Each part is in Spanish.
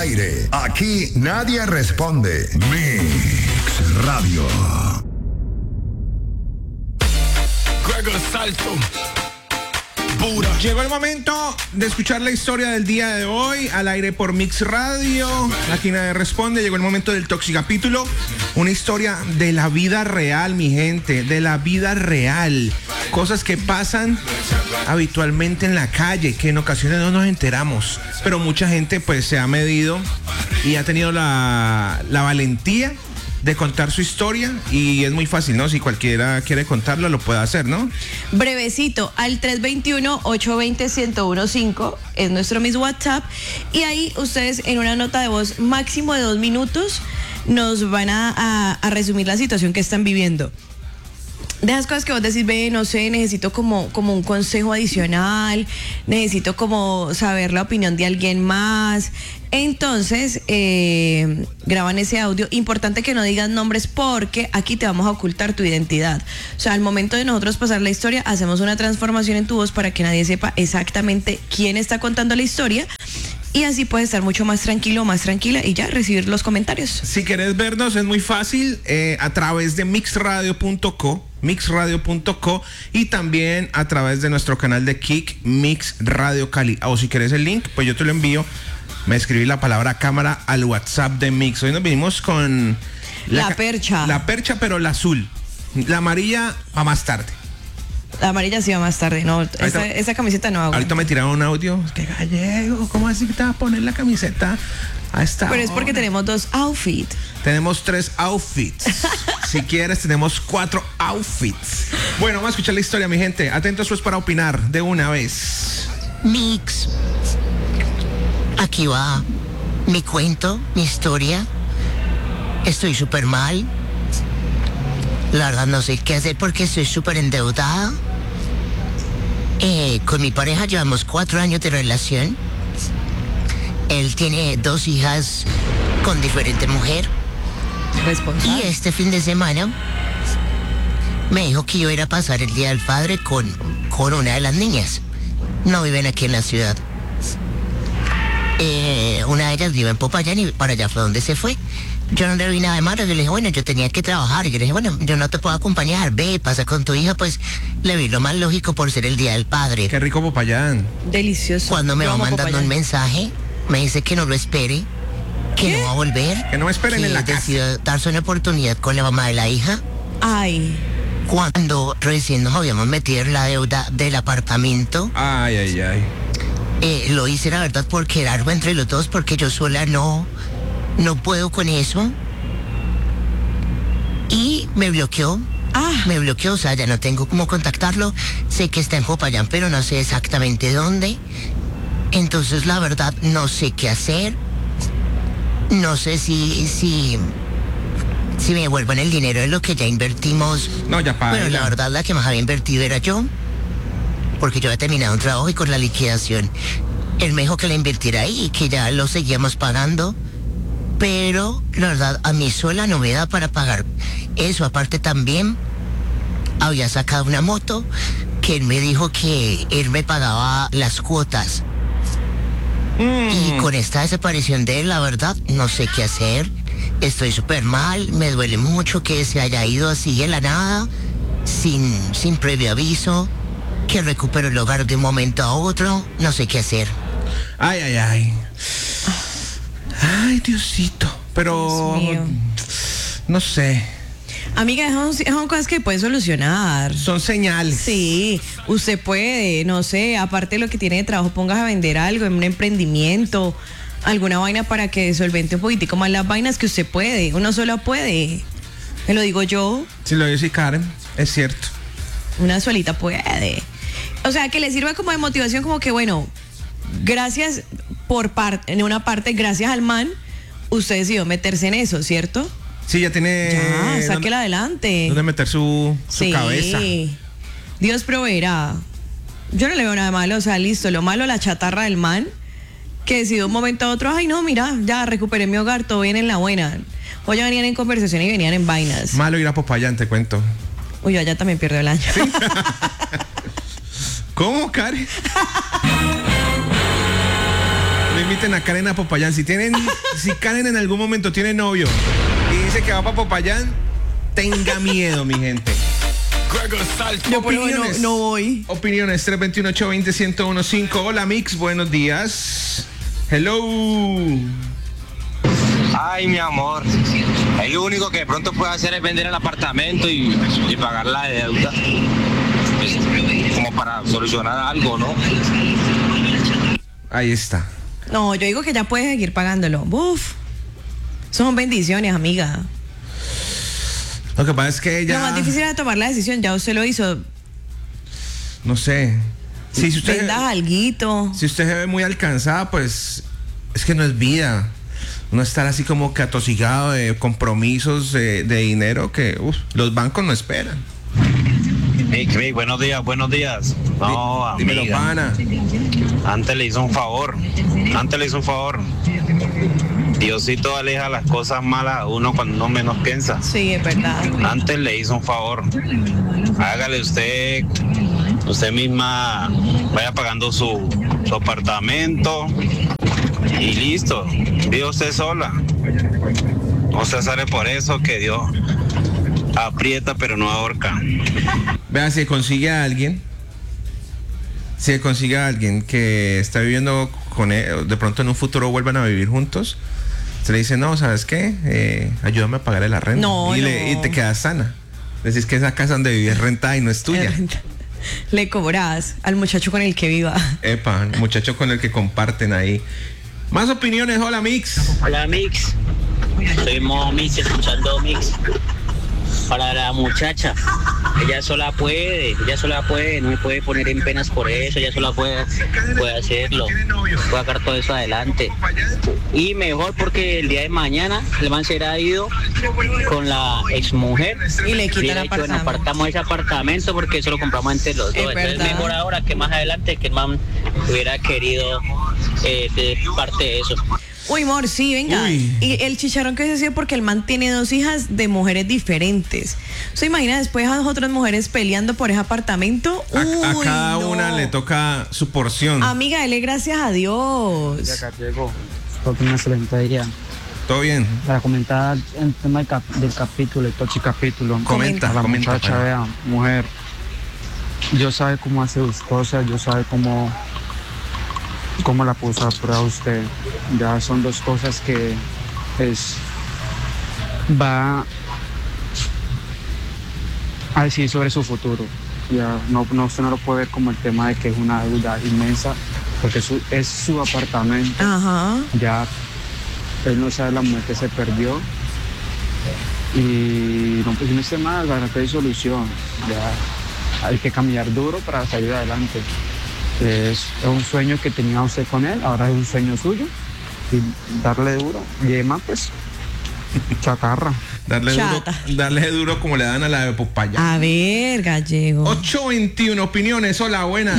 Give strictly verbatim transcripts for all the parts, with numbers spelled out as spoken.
aire. Aquí nadie responde. Mix Radio. Gregor Salto. Pura. Llegó el momento de escuchar la historia del día de hoy al aire por Mix Radio. Aquí nadie responde. Llegó el momento del Toxicapítulo. Una historia de la vida real, mi gente. De la vida real. Cosas que pasan habitualmente en la calle, que en ocasiones no nos enteramos. Pero mucha gente pues se ha medido y ha tenido la, la valentía de contar su historia, y es muy fácil, ¿no? Si cualquiera quiere contarlo, lo puede hacer, ¿no? Brevecito, al tres dos uno, ocho dos cero, uno uno cinco es nuestro Miss WhatsApp, y ahí ustedes en una nota de voz máximo de dos minutos nos van a, a, a resumir la situación que están viviendo. De esas cosas que vos decís, ve, no sé, necesito como, como un consejo adicional, necesito como saber la opinión de alguien más. Entonces, eh, graban ese audio. Importante que no digas nombres porque aquí te vamos a ocultar tu identidad. O sea, al momento de nosotros pasar la historia, hacemos una transformación en tu voz para que nadie sepa exactamente quién está contando la historia. Y así puedes estar mucho más tranquilo, más tranquila y ya recibir los comentarios. Si querés vernos es muy fácil, eh, a través de mixradio punto co, mixradio punto co, y también a través de nuestro canal de Kik, Mix Radio Cali. O si querés el link, pues yo te lo envío. Me escribí la palabra cámara al WhatsApp de Mix. Hoy nos vinimos con la, la percha. La percha, pero la azul. La amarilla va más tarde. La amarilla sí va más tarde, no, esa, esa camiseta no hago. Ahorita me tiraron un audio, que gallego, ¿cómo así que te vas a poner la camiseta a esta Pero es hora? porque tenemos dos outfits. Tenemos tres outfits. Si quieres, tenemos cuatro outfits. Bueno, vamos a escuchar la historia, mi gente. Atentos pues para opinar de una vez. Mix. Aquí va mi cuento, mi historia. Estoy súper mal. La verdad no sé qué hacer porque estoy súper endeudada. Eh, con mi pareja llevamos cuatro años de relación. Él tiene dos hijas con diferente mujer. Responsable. Y este fin de semana me dijo que iba a ir a pasar el Día del Padre con, con una de las niñas. No viven aquí en la ciudad. Eh, una de ellas vive en Popayán y para allá fue donde se fue. Yo no le vi nada de malo, yo le dije, bueno, yo tenía que trabajar, y yo le dije, bueno, yo no te puedo acompañar, ve, pasa con tu hija, pues le vi lo más lógico por ser el Día del Padre. Qué rico Popayán. Delicioso. Cuando me Yo va amo mandando Popayán. un mensaje, me dice que no lo espere, que ¿Qué? no va a volver, Que no me esperen que en la casa. decidió darse una oportunidad con la mamá de la hija, Ay, cuando recién nos habíamos metido en la deuda del apartamento. Ay, ay, ay. Eh, lo hice, la verdad, por quedarme entre los dos, porque yo sola no, no puedo con eso. Y me bloqueó. ah, Me bloqueó, o sea, ya no tengo cómo contactarlo. Sé que está en Popayán, pero no sé exactamente dónde. Entonces, la verdad, no sé qué hacer. No sé si, si, si me devuelvan el dinero de lo que ya invertimos. No, ya para. Bueno, la verdad, la que más había invertido era yo, porque yo había terminado un trabajo y con la liquidación, él me dijo que la invirtiera ahí y que ya lo seguíamos pagando. Pero, la verdad, a mí sola no me da para pagar eso. Aparte también, había sacado una moto que él me dijo que él me pagaba las cuotas. Mm. Y con esta desaparición de él, la verdad, no sé qué hacer. Estoy súper mal, me duele mucho que se haya ido así de la nada, sin, sin previo aviso, que recupero el hogar de un momento a otro, no sé qué hacer. Ay, ay, ay. Ay, Diosito. Pero Dios mío. no sé. amiga, son, son cosas que pueden solucionar. Son señales. Sí, usted puede, no sé, aparte de lo que tiene de trabajo, pongas a vender algo en un emprendimiento, alguna vaina para que solvente un poquitico más las vainas, que usted puede, uno solo puede. Me lo digo yo, Si lo dice Karen, es cierto. una solita puede. O sea, que le sirva como de motivación, como que bueno, gracias por parte, en una parte, gracias al man, usted decidió meterse en eso, ¿cierto? Sí, ya tiene. Ya, sáquela dónde- adelante. Dónde meter su, su Sí. cabeza. Dios proveerá. Yo no le veo nada malo, o sea, listo, lo malo, la chatarra del man, que decidió de un momento a otro, ay no, mira, ya recuperé mi hogar, todo bien en la buena. O ya venían en conversación y venían en vainas. Malo ir a Popayán, te cuento. Uy, yo allá también pierdo el año. ¿Cómo, Karen? No inviten a Karen a Popayán. Si tienen, si Karen en algún momento tiene novio y dice que va para Popayán, tenga miedo, mi gente. Yo por eso no, no voy. Opiniones tres dos uno, ocho dos cero, uno cero uno cinco. Hola Mix, buenos días. Hello. Ay, mi amor. El lo único que de pronto puede hacer es vender el apartamento y, y pagar la deuda. Pues, como para solucionar algo, ¿no? Ahí está. No, yo digo que ya puedes seguir pagándolo. Uf. Son bendiciones, amiga. Lo que pasa es que ella... Lo más difícil era tomar la decisión, ya usted lo hizo. No sé. Si usted... Venda alguito. Si usted se ve muy alcanzada, pues... Es que no es vida. No estar así como que atosigado de compromisos de, de dinero que uf, los bancos no esperan. Hey, hey, buenos días, buenos días. No, Dí, dímelo, amiga. pana. Antes le hizo un favor. Antes le hizo un favor. Diosito aleja las cosas malas a uno cuando uno menos piensa. Sí, es verdad. Antes le hizo un favor. Hágale usted, usted misma, vaya pagando su, su apartamento y listo. Vive usted sola. No se sale por eso que Dios aprieta pero no ahorca. Vea, si consigue a alguien, si consigue a alguien que está viviendo con él, de pronto en un futuro vuelvan a vivir juntos, se le dice, no, ¿sabes qué? Eh, ayúdame a pagar el arrendo. No, y, no. Le, y te quedas sana. Decís que esa casa donde vives es rentada y no es tuya. Le cobras al muchacho con el que viva. Epa, el muchacho con el que comparten ahí. Más opiniones, hola Mix. Hola Mix, soy Mo Mix, escuchando Mix. Para la muchacha, ella sola puede, ella sola puede, no me puede poner en penas por eso, ella sola puede, puede hacerlo, puede sacar todo eso adelante. Y mejor porque el día de mañana el man será ido con la exmujer y le quita el apartamento. Bueno, apartamento. apartamos ese apartamento porque eso lo compramos entre los dos. Es Entonces verdad. mejor ahora que más adelante que el man hubiera querido eh, de parte de eso. Uy, amor, sí, venga. Uy. Y el chicharrón que se hacía porque el man tiene dos hijas de mujeres diferentes. ¿Se imagina después a dos otras mujeres peleando por ese apartamento? A, a Uy, cada no. una le toca su porción. Amiga, dele gracias a Dios. Ya Gallego, fue un excelente día. Todo bien. Para comentar el tema del, cap- del capítulo, el tochi capítulo. Comenta, La comenta. muchacha, pana. vea, mujer, yo sabe cómo hace sus cosas, yo sabe cómo, cómo la puso a prueba usted. Ya son dos cosas que es va a decir sobre su futuro. Ya no, no usted no lo puede ver como el tema de que es una deuda inmensa, porque su, es su apartamento. Ajá. Ya él no sabe la mujer que se perdió y no, pues, en este mal, la verdad que hay solución. Ya hay que caminar duro para salir adelante. Es, es un sueño que tenía usted con él, ahora es un sueño suyo y darle duro. Y además pues chatarra. Darle duro, Chata. darle duro como le dan a la de Popayán. A ver, Gallego. ocho veintiuno, opiniones, hola, buenas.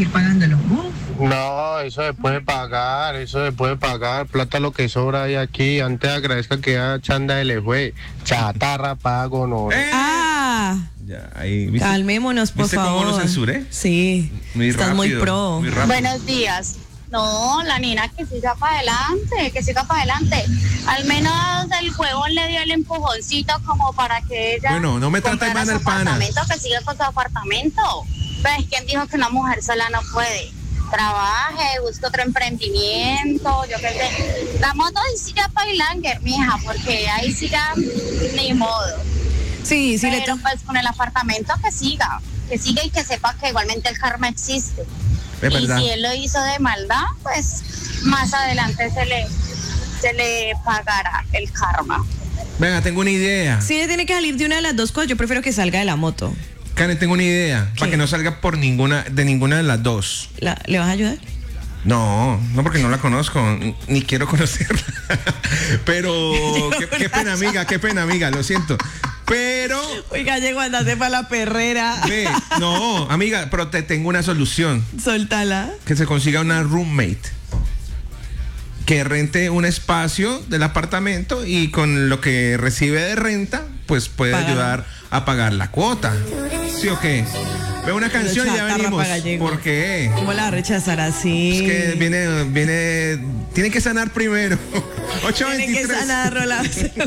No, eso se puede pagar, eso se puede pagar. Plata lo que sobra hay aquí. Antes agradezca que ya chanda de le fue. Chatarra pago, no. ¡Eh! Ah, Ya, ahí, ¿viste? calmémonos, por ¿Viste favor. cómo lo censuré? Sí. Muy Estás rápido, muy pro. muy rápido. Buenos días. No, la nena que siga para adelante, que siga para adelante. Al menos el huevón le dio el empujoncito como para que ella... Bueno, no me trate comprara mal su al pana. apartamento, que siga con su apartamento. ¿Ves? ¿Quién dijo que una mujer sola no puede? Trabaje, busque otro emprendimiento, yo qué sé. La moto ahí sí ya bailanger, mija, porque ahí sí ya ni modo. Sí, sí, le Pero to- pues con el apartamento que siga, que siga y que sepa que igualmente el karma existe. Es Y verdad. si él lo hizo de maldad, pues más adelante se le, se le pagará el karma. Venga, tengo una idea. Si ella tiene que salir de una de las dos cosas, yo prefiero que salga de la moto. Karen, tengo una idea. ¿Qué? Para que no salga por ninguna, de ninguna de las dos. La- ¿Le vas a ayudar? No, no porque no la conozco, ni quiero conocerla. Pero qué, qué pena, amiga, qué pena, amiga, lo siento. Pero, Oiga, Gallego, andate para la perrera. ve, no, amiga, pero te tengo una solución. Soltala. Que se consiga una roommate que rente un espacio del apartamento y con lo que recibe de renta, pues puede Pagar. ayudar a pagar la cuota. ¿Sí o qué? Ve una canción y ya chatarra venimos. pa' gallego. ¿Por qué? ¿Cómo la va a rechazar así? Es que viene, viene, tiene que sanar primero. ocho Tiene que veintitrés. sanar, Rola.